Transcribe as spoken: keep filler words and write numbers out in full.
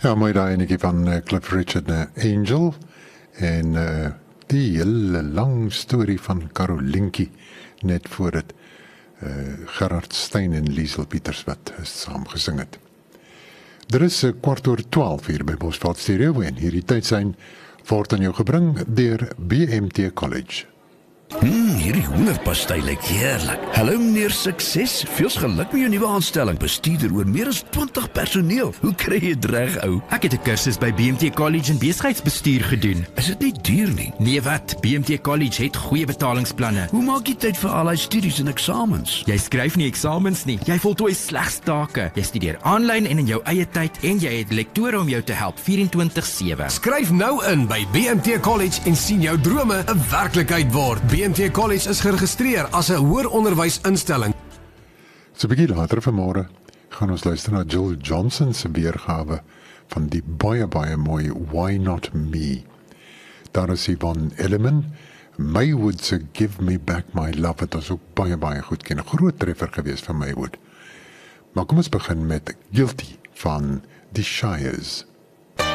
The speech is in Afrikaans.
Ja, mooi daai enetjie van uh, Cliff Richard, uh, Angel, en uh, die hele lang storie van Karolinkie, net voor dit uh, Gerard Stein en Liesel Pieters wat saam gesing het. Er is uh, kwart oor twaalf hier by Bosveld Stereo, en hierdie tydsyn word aan jou gebring deur B M T College. Hmm, hierdie hoenderpastei lyk heerlik. Hallo meneer Sukses, veels geluk met jou nuwe aanstelling. Bestuurder oor meer as twintig personeel. Hoe kry jy dit reg, ou? Ek het 'n kursus by B M T College in besigheidsbestuur gedoen. Is dit nie duur nie? Nee wat, B M T College het goeie betalingsplanne. Hoe maak jy tyd vir al die studies en eksamens? Jy skryf nie eksamens nie, jy voltooi slegs take. Jy studeer aanlyn en in jou eie tyd en jy het lektore om jou te help vierentwintig sewe. Skryf nou in by B M T College en sien jou drome 'n werklikheid word. B M T College is geregistreer as 'n hoër onderwysinstelling. So 'n bietjie later vanmôre gaan ons luister na Jill Johnson se weergawe van die baie baie mooi Why Not Me. Daar is Yvonne Elliman, Maywood se Give Me Back My Love, het ons ook baie baie goed ken, 'n groot treffer gewees van Maywood. Maar kom ons begin met Guilty van The Shires.